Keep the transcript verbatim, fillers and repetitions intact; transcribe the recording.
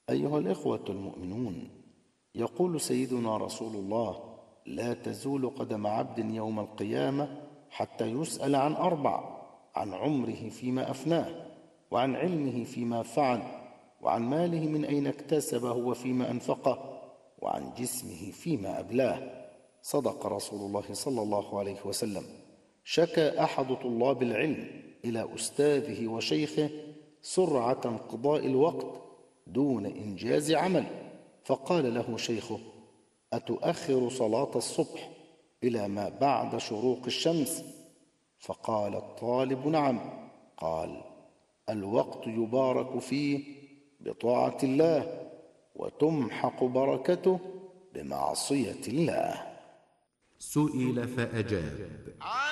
أيها الإخوة المؤمنون، يقول سيدنا رسول الله: لا تزول قدم عبد يوم القيامة حتى يسأل عن أربع: عن عمره فيما أفناه، وعن علمه فيما فعل، وعن ماله من أين اكتسبه وفيما أنفقه، وعن جسمه فيما أبلاه. صدق رسول الله صلى الله عليه وسلم. شكى أحد طلاب العلم إلى أستاذه وشيخه سرعة انقضاء الوقت دون إنجاز عمل، فقال له شيخه: أتؤخر صلاة الصبح إلى ما بعد شروق الشمس؟ فقال الطالب: نعم. قال: الوقت يبارك فيه بطاعة الله، وتمحق بركته بمعصية الله. سئل فأجاب: